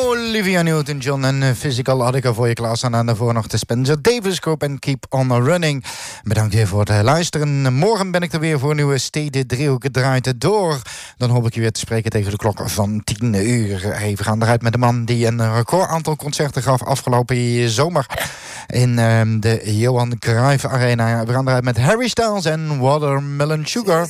Olivia Newton-John en Physical had ik er voor je klaarstaan. En daarvoor nog de Spencer Davis Group en Keep On Running. Bedankt weer voor het luisteren. Morgen ben ik er weer voor een nieuwe Steden Driehoek draait door. Dan hoop ik je weer te spreken tegen de klok van 10 uur. Hey, we gaan eruit met de man die een record aantal concerten gaf afgelopen zomer in de Johan Cruijff Arena. We gaan eruit met Harry Styles en Watermelon Sugar.